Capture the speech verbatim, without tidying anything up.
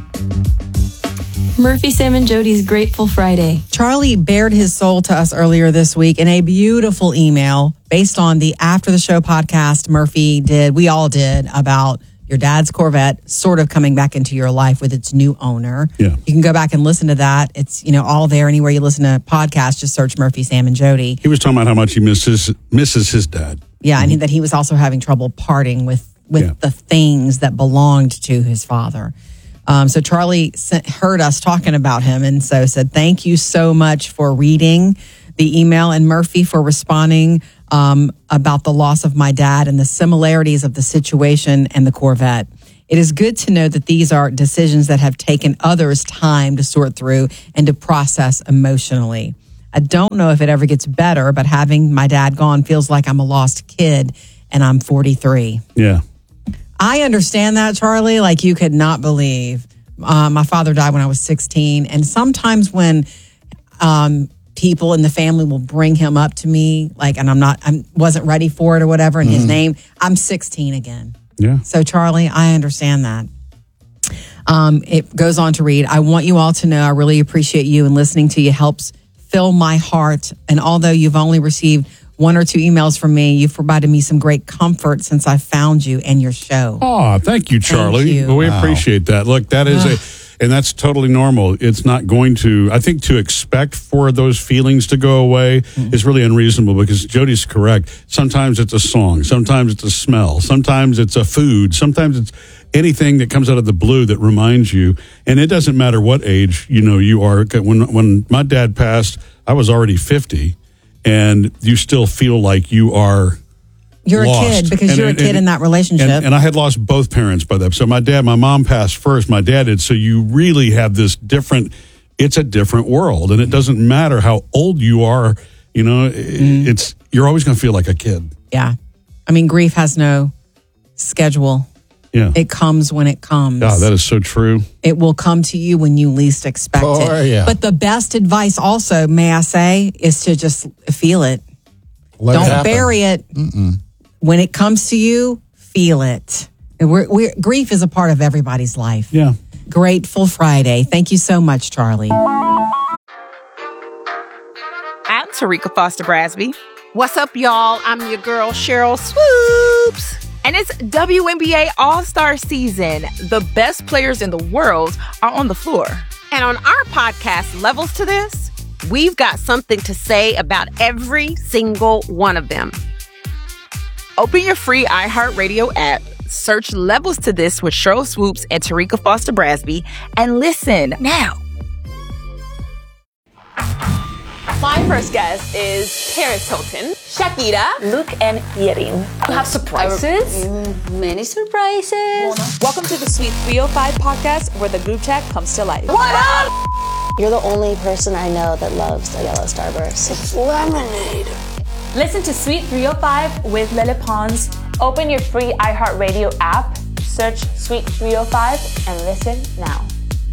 Murphy, Sam, and Jody's Grateful Friday. Charlie bared his soul to us earlier this week in a beautiful email based on the After the Show podcast Murphy did, we all did, about your dad's Corvette sort of coming back into your life with its new owner. Yeah. You can go back and listen to that. It's, you know, all there anywhere you listen to podcasts. Just search Murphy, Sam, and Jody. He was talking about how much he misses misses his dad. Yeah, and he, that he was also having trouble parting with, with Yeah. the things that belonged to his father. Um, so Charlie sent, heard us talking about him and so said, thank you so much for reading the email, and Murphy for responding um, about the loss of my dad and the similarities of the situation and the Corvette. It is good to know that these are decisions that have taken others time to sort through and to process emotionally. I don't know if it ever gets better, but having my dad gone feels like I'm a lost kid and I'm forty-three. Yeah. I understand that, Charlie. Like, you could not believe. Uh, my father died when I was sixteen. And sometimes when um, people in the family will bring him up to me, like, and I'm not, I wasn't ready for it or whatever, and mm-hmm. his name, I'm sixteen again. Yeah. So, Charlie, I understand that. Um, it goes on to read, I want you all to know I really appreciate you, and listening to you helps fill my heart. And although you've only received one or two emails from me, you've provided me some great comfort since I found you and your show. Oh, thank you, Charlie. Thank you. Well, we Wow. appreciate that. Look, that is a, and that's totally normal. It's not going to, I think to expect for those feelings to go away mm-hmm. is really unreasonable, because Jody's correct. Sometimes it's a song. Sometimes it's a smell. Sometimes it's a food. Sometimes it's anything that comes out of the blue that reminds you. And it doesn't matter what age, you know, you are. When, when my dad passed, I was already fifty. And you still feel like you are You're lost. a kid because and, you're and, a kid and, in that relationship. And, and I had lost both parents by that. So my dad, my mom passed first, my dad did. So you really have this different, it's a different world. And it doesn't matter how old you are, you know, mm. it's, you're always going to feel like a kid. Yeah. I mean, grief has no schedule. Yeah. It comes when it comes. God, that is so true. It will come to you when you least expect Oh, it. yeah. But the best advice also, may I say, is to just feel it. Let it Don't happen. bury it. Mm-mm. When it comes to you, feel it. We're, we're, grief is a part of everybody's life. Yeah. Grateful Friday. Thank you so much, Charlie. I'm Tarika Foster Brasby. What's up, y'all? I'm your girl, Cheryl Swoops. And it's W N B A All-Star season. The best players in the world are on the floor. And on our podcast, Levels to This, we've got something to say about every single one of them. Open your free iHeartRadio app, search Levels to This with Cheryl Swoops and Tarika Foster Brasby, and listen now. My first guest is Paris Hilton, Shakira, Luke, and Yerin. You have surprises? Many surprises. Welcome to the Sweet three oh five podcast, where the group chat comes to life. What up? You're the only person I know that loves a yellow starburst. It's lemonade. Listen to Sweet three oh five with Lele Pons. Open your free iHeartRadio app, search Sweet three oh five, and listen now.